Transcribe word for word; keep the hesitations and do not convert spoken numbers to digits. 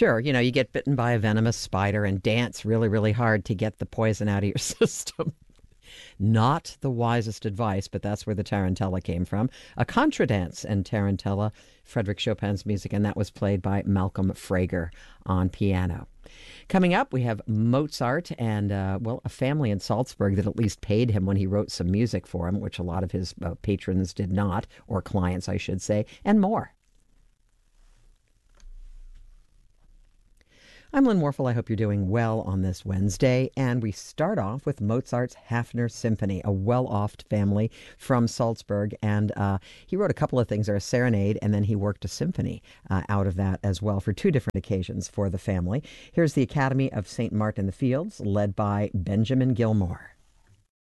Sure, you know, you get bitten by a venomous spider and dance really, really hard to get the poison out of your system. Not the wisest advice, but that's where the tarantella came from. A contradance and tarantella, Frederick Chopin's music, and that was played by Malcolm Frager on piano. Coming up, we have Mozart and, uh, well, a family in Salzburg that at least paid him when he wrote some music for him, which a lot of his uh, patrons did not, or clients, I should say, and more. I'm Lynn Warfel. I hope you're doing well on this Wednesday. And we start off with Mozart's Hafner Symphony, a well-off family from Salzburg. And uh, he wrote a couple of things, or a serenade, and then he worked a symphony uh, out of that as well for two different occasions for the family. Here's the Academy of Saint Martin in the Fields, led by Benjamin Gilmore.